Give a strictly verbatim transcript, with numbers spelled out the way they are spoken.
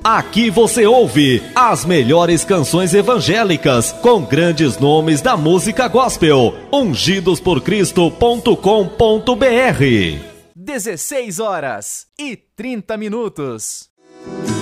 Aqui você ouve as melhores canções evangélicas com grandes nomes da música gospel. ungidos por cristo ponto com ponto br. dezesseis horas e trinta minutos.